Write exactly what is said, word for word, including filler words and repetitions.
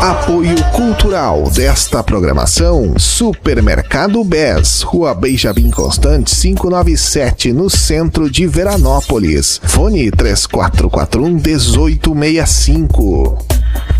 Apoio cultural desta programação: Supermercado Bes, Rua Benjamin Constant quinhentos e noventa e sete, no centro de Veranópolis. Fone três quatro quatro um, um oito seis cinco.